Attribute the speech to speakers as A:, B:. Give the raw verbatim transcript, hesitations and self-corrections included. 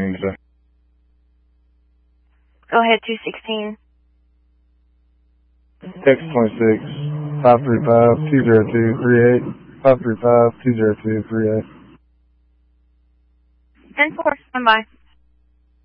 A: Go ahead, two sixteen.
B: Text twenty-six, five three five, two zero two, three eight, five three five, two zero two, three eight.
A: ten four, stand by.